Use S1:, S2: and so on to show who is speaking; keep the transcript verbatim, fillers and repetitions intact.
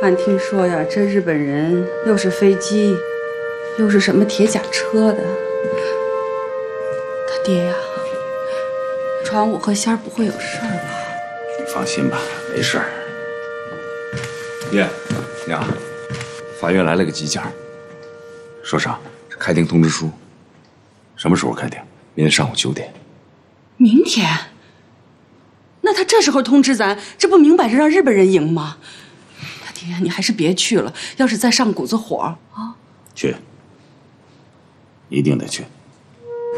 S1: 俺听说呀，这日本人又是飞机，又是什么铁甲车的。他爹呀，传武和仙儿不会有事儿吧？
S2: 你放心吧，没事儿。爹，娘，法院来了个急件，说啥？这开庭通知书，什么时候开庭？明天上午九点。
S1: 明天？那他这时候通知咱，这不明摆着让日本人赢吗？他爹呀，你还是别去了，要是再上股子火啊！
S2: 去，一定得去。